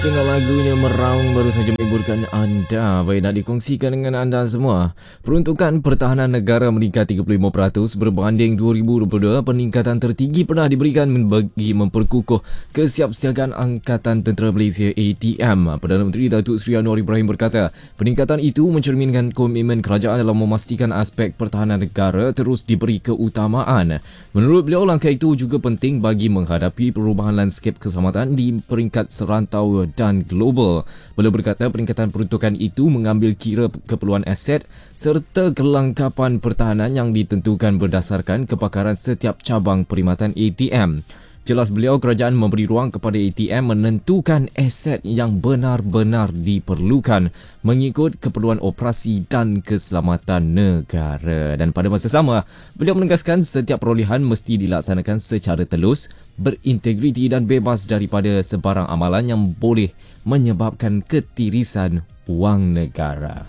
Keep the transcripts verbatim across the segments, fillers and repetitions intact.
Tengah lagunya Meraung baru saja menghiburkan anda. Baik, nak dikongsikan dengan anda semua. Peruntukan pertahanan negara meningkat tiga puluh lima peratus berbanding dua ribu dua puluh dua. Peningkatan tertinggi pernah diberikan bagi memperkukuh kesiapsiagaan Angkatan Tentera Malaysia A T M. Perdana Menteri Datuk Seri Anwar Ibrahim berkata, peningkatan itu mencerminkan komitmen kerajaan dalam memastikan aspek pertahanan negara terus diberi keutamaan. Menurut beliau, langkah itu juga penting bagi menghadapi perubahan lanskap keselamatan di peringkat serantau dan global. Beliau berkata peningkatan peruntukan itu mengambil kira keperluan aset serta kelengkapan pertahanan yang ditentukan berdasarkan kepakaran setiap cabang perkhidmatan A T M. Jelas beliau, kerajaan memberi ruang kepada A T M menentukan aset yang benar-benar diperlukan mengikut keperluan operasi dan keselamatan negara. Dan pada masa sama, beliau menegaskan setiap perolehan mesti dilaksanakan secara telus, berintegriti dan bebas daripada sebarang amalan yang boleh menyebabkan ketirisan wang negara.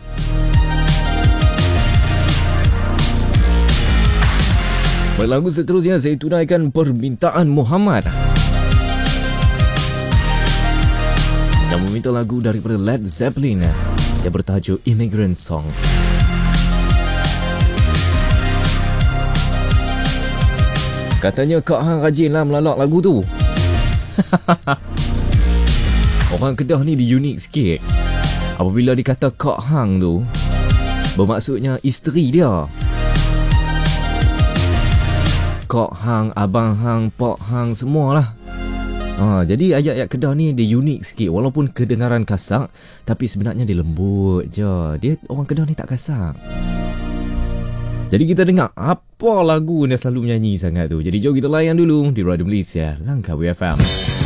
Lagu seterusnya saya tunaikan permintaan Muhammad yang meminta lagu daripada Led Zeppelin yang bertajuk Immigrant Song. Katanya Kak Hang rajinlah melalak lagu tu. Orang Kedah ni dia unik sikit. Apabila dikata Kak Hang tu, bermaksudnya isteri dia. Kok Hang, Abang Hang, Pok Hang, semualah. Ha, jadi ayat-ayat Kedah ni dia unik sikit. Walaupun kedengaran kasar, tapi sebenarnya dia lembut je. Dia orang Kedah ni tak kasar. Jadi kita dengar apa lagu dia selalu menyanyi sangat tu. Jadi jom kita layan dulu di Radio Malaysia Langkawi F M.